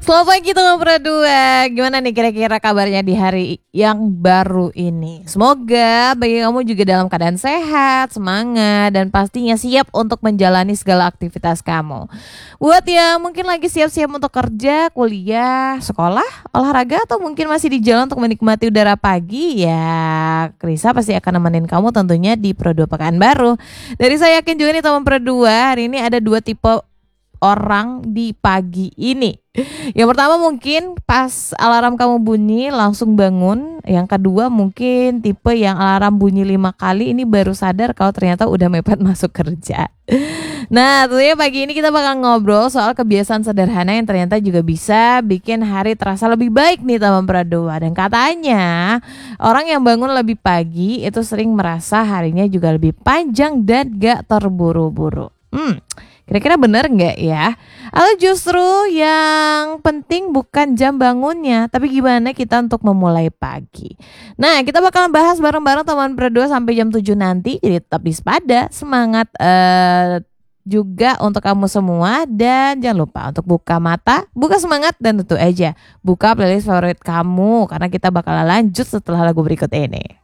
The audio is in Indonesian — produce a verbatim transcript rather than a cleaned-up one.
Selamat pagi teman berdua. Gimana nih kira-kira kabarnya di hari yang baru ini? Semoga bagi kamu juga dalam keadaan sehat, semangat, dan pastinya siap untuk menjalani segala aktivitas kamu. Buat yang mungkin lagi siap-siap untuk kerja, kuliah, sekolah, olahraga, atau mungkin masih di jalan untuk menikmati udara pagi, ya Krisa pasti akan nemenin kamu tentunya di Pro dua Pekanbaru. Dari saya yakin juga nih teman berdua, hari ini ada dua tipe orang di pagi ini. Yang pertama mungkin pas alarm kamu bunyi langsung bangun. Yang kedua mungkin tipe yang alarm bunyi lima kali ini baru sadar kalau ternyata udah mepet masuk kerja. Nah tentunya pagi ini kita bakal ngobrol soal kebiasaan sederhana yang ternyata juga bisa bikin hari terasa lebih baik nih teman berdua. Dan katanya orang yang bangun lebih pagi itu sering merasa harinya juga lebih panjang dan gak terburu-buru. Hmm Kira-kira benar nggak ya? Atau justru yang penting bukan jam bangunnya, tapi gimana kita untuk memulai pagi. Nah, kita bakal bahas bareng-bareng teman berdua sampai jam tujuh nanti. Jadi tetap di Sepada, semangat uh, juga untuk kamu semua. Dan jangan lupa untuk buka mata, buka semangat, dan tentu aja buka playlist favorit kamu. Karena kita bakal lanjut setelah lagu berikut ini.